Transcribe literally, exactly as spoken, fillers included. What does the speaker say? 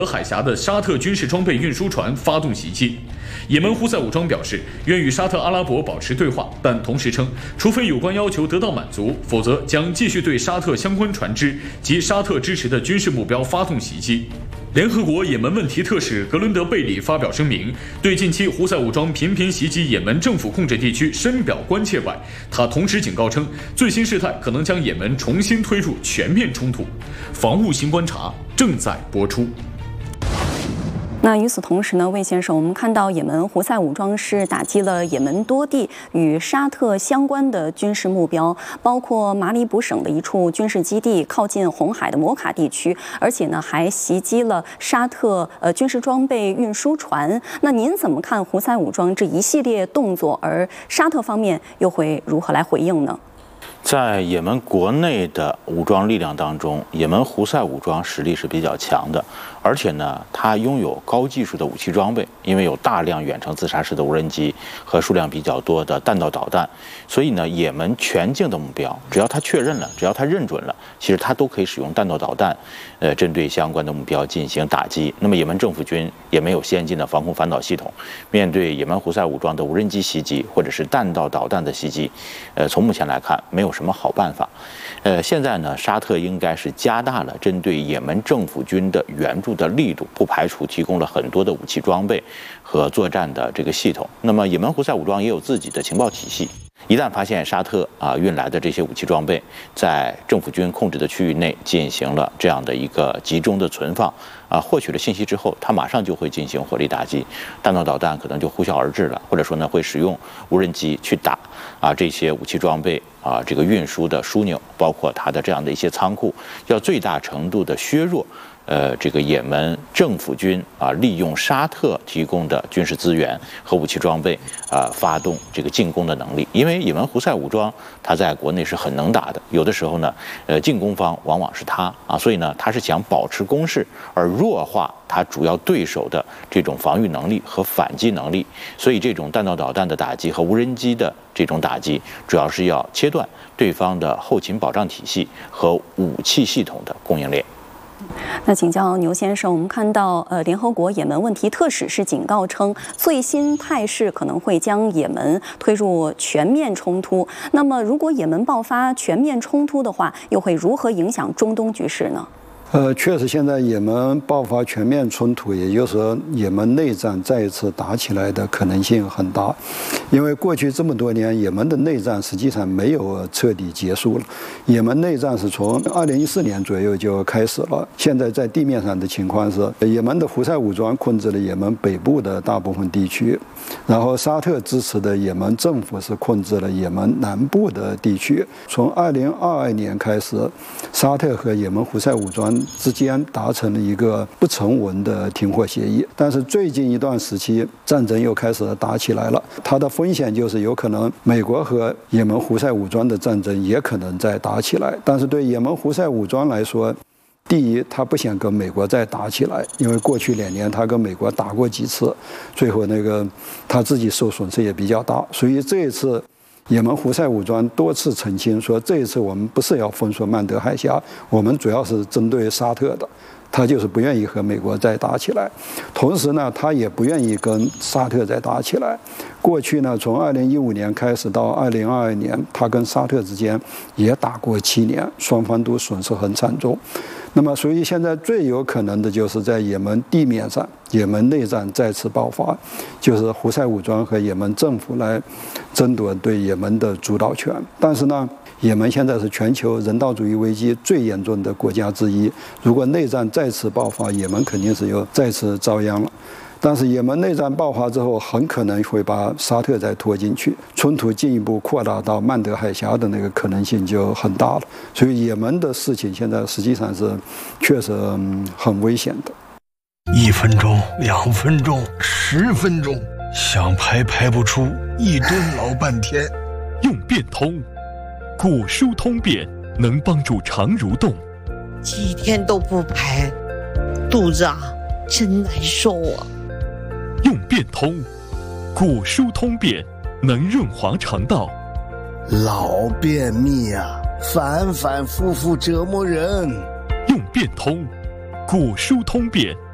海峡的沙特军事装备运输船发动袭击。也门胡塞武装表示愿与沙特阿拉伯保持对话，但同时称，除非有关要求得到满足，否则将继续对沙特相关船只及沙特支持的军事目标发动袭击。联合国也门问题特使格伦德贝里发表声明，对近期胡塞武装频频袭击也门政府控制地区深表关切外，他同时警告称，最新事态可能将也门重新推入全面冲突。防务新观察正在播出。 那与此同时呢，魏先生，我们看到也门胡塞武装是打击了也门多地与沙特相关的军事目标，包括马里卜省的一处军事基地，靠近红海的摩卡地区，而且呢还袭击了沙特呃军事装备运输船。那您怎么看胡塞武装这一系列动作？而沙特方面又会如何来回应呢？ 在也门国内的武装力量当中，也门胡塞武装实力是比较强的，而且呢，它拥有高技术的武器装备，因为有大量远程自杀式的无人机和数量比较多的弹道导弹，所以呢，也门全境的目标，只要它确认了，只要它认准了，其实它都可以使用弹道导弹，呃，针对相关的目标进行打击。那么，也门政府军也没有先进的防空反导系统，面对也门胡塞武装的无人机袭击或者是弹道导弹的袭击，呃，从目前来看，没有什么好办法。呃，现在呢，沙特应该是加大了针对也门政府军的援助的力度，不排除提供了很多的武器装备和作战的这个系统。那么，也门胡塞武装也有自己的情报体系，一旦发现沙特啊运来的这些武器装备在政府军控制的区域内进行了这样的一个集中的存放啊，获取了信息之后，他马上就会进行火力打击，弹道导弹可能就呼啸而至了，或者说呢会使用无人机去打啊这些武器装备啊这个运输的枢纽，包括它的这样的一些仓库，要最大程度的削弱呃，这个也门政府军啊，利用沙特提供的军事资源和武器装备啊，发动这个进攻的能力。因为也门胡塞武装它在国内是很能打的，有的时候呢，呃，进攻方往往是他啊，所以呢，他是想保持攻势，而弱化他主要对手的这种防御能力和反击能力。所以，这种弹道导弹的打击和无人机的这种打击，主要是要切断对方的后勤保障体系和武器系统的供应链。 那请教牛先生，我们看到，呃，联合国也门问题特使是警告称，最新态势可能会将也门推入全面冲突。那么，如果也门爆发全面冲突的话，又会如何影响中东局势呢？ 呃，确实，现在也门爆发全面冲突，也就是说，也门内战再一次打起来的可能性很大。因为过去这么多年，也门的内战实际上没有彻底结束了。也门内战是从二零一四年左右就开始了。现在在地面上的情况是，也门的胡塞武装控制了也门北部的大部分地区，然后沙特支持的也门政府是控制了也门南部的地区。从二零二二年开始，沙特和也门胡塞武装之间达成了一个不成文的停火协议，但是最近一段时期战争又开始打起来了。它的风险就是有可能美国和也门胡塞武装的战争也可能再打起来。但是对也门胡塞武装来说，第一，他不想跟美国再打起来，因为过去两年他跟美国打过几次，最后那个他自己受损失也比较大，所以这一次也门胡塞武装多次澄清说，这一次我们不是要封锁曼德海峡，我们主要是针对沙特的，他就是不愿意和美国再打起来。同时呢，他也不愿意跟沙特再打起来。过去呢，从二零一五年开始到二零二二年，他跟沙特之间也打过七年，双方都损失很惨重。那么，所以现在最有可能的就是在也门地面上，也门内战再次爆发，就是胡塞武装和也门政府来争夺对也门的主导权。但是呢，也门现在是全球人道主义危机最严重的国家之一，如果内战再次爆发，也门肯定是又再次遭殃了。但是也门内战爆发之后，很可能会把沙特再拖进去，冲突进一步扩大到曼德海峡的那个可能性就很大了。所以也门的事情现在实际上是确实很危险的。 一分钟、两分钟、十分钟，想排排不出，一蹲老半天。 用变通，骨疏通便能帮助肠蠕动。 几天都不排，肚子啊真难受啊。 用变通，骨疏通便能润滑肠道。 老便秘啊，反反复复折磨人。 用变通，骨疏通便